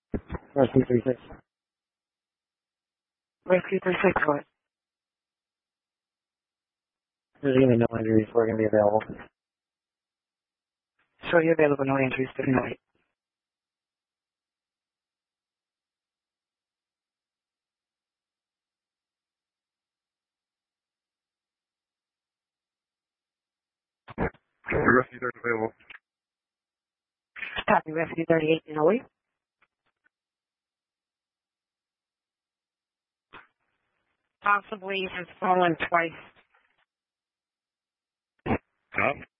Rescue 36. Rescue 36, what? There's going to be no injuries. We're going to be available. Show you available, no injuries tonight. Rescue 30 available. Copy, Rescue 38 in Hawaii. Possibly has fallen twice. Tom?